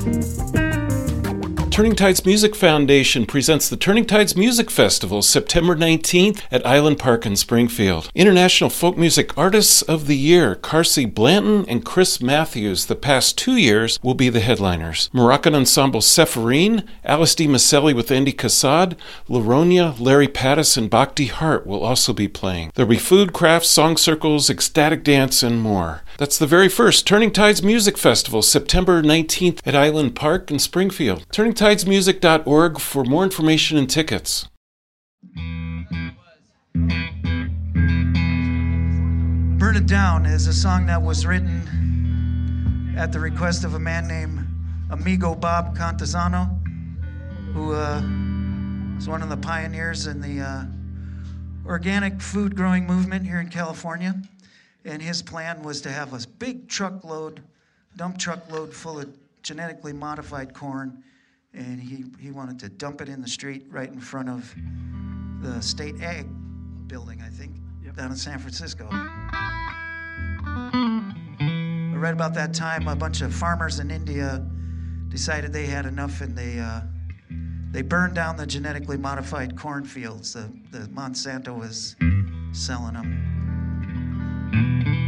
Turning Tides Music Foundation presents the Turning Tides Music Festival, September 19th at Island Park in Springfield. International Folk Music Artists of the Year, Carsey Blanton and Chris Matthews, the past 2 years, will be the headliners. Moroccan ensemble Sepharine, Alice D. Maselli with Andy Kassad, Laronia, Larry Pattis, and Bhakti Hart will also be playing. There'll be food, crafts, song circles, ecstatic dance, and more. That's the very first Turning Tides Music Festival, September 19th at Island Park in Springfield. TurningTidesMusic.org for more information and tickets. Burn It Down is a song that was written at the request of a man named Amigo Bob Contazano, who was one of the pioneers in the organic food growing movement here in California. And his plan was to have a big dump truckload full of genetically modified corn, and he wanted to dump it in the street right in front of the State Ag building, I think, down in San Francisco. But right about that time, a bunch of farmers in India decided they had enough, and they burned down the genetically modified cornfields. The Monsanto was selling them.